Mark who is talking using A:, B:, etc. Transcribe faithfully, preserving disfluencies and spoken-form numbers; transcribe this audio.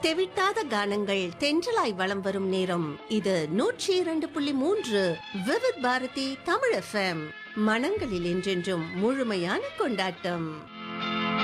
A: தெவிட்டாத கானங்கள் தென்றலாய் வலம் வரும் நேரம் இது நூற்றி இரண்டு புள்ளி மூன்று விவித் பாரதி தமிழ் எஃப்எம். மனங்களில் என்றென்றும் முழுமையான கொண்டாட்டம்.